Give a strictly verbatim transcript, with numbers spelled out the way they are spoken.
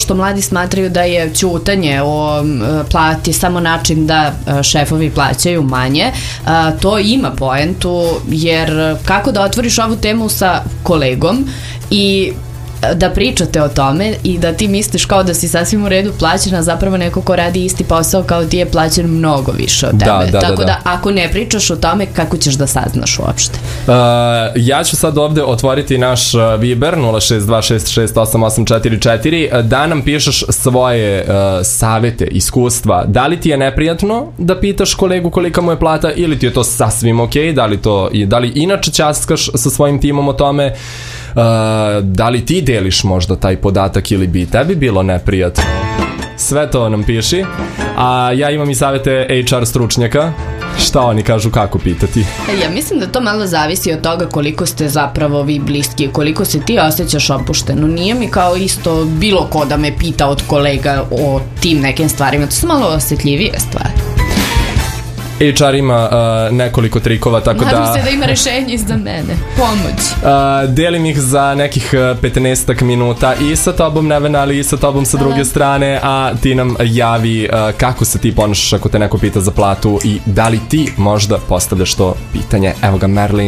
što mladi smatraju da je ćutanje o plati samo način da šefovi plaćaju manje, to ima poentu, jer kako da otvoriš ovu temu sa kolegom i da pričate o tome i da ti misliš kao da si sasvim u redu plaćen, a zapravo neko ko radi isti posao kao ti je plaćen mnogo više od tebe. Da, da, Tako da, da. da ako ne pričaš o tome, kako ćeš da saznaš uopšte? Uh, ja ću sad ovde otvoriti naš Viber nula šest dva šest šest osam osam četiri četiri da nam pišeš svoje uh, savete, iskustva. Da li ti je neprijatno da pitaš kolegu kolika mu je plata ili ti je to sasvim ok? Da li, to, da li inače ćaskaš sa svojim timom o tome? Uh, da li ti deliš možda taj podatak ili bi tebi bilo neprijatno? Sve to nam piši. A ja imam i savete H R stručnjaka. Šta oni kažu, kako pitati? Ja mislim da to malo zavisi od toga koliko ste zapravo vi bliski, koliko se ti osjećaš opušteno. Nije mi kao isto bilo ko da me pita od kolega o tim nekim stvarima. To su malo osjetljivije stvari. H R ima uh, nekoliko trikova, tako Nadam da... Nadam se da ima rešenje za mene. Pomoć. Uh, delim ih za nekih petnaestak minuta i sa tobom, Nevena, ali i sa tobom sa druge strane, a ti nam javi uh, kako se ti ponašaš ako te neko pita za platu i da li ti možda postavljaš to pitanje. Evo ga, Merlin.